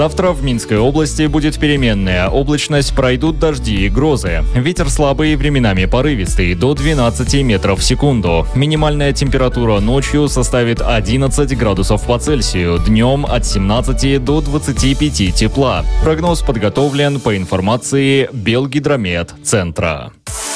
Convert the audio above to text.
Завтра в Минской области будет переменная облачность, пройдут дожди и грозы. Ветер слабый, временами порывистый, до 12 метров в секунду. Минимальная температура ночью составит 11 градусов по Цельсию, днем от 17 до 25 тепла. Прогноз подготовлен по информации Белгидромет-центра.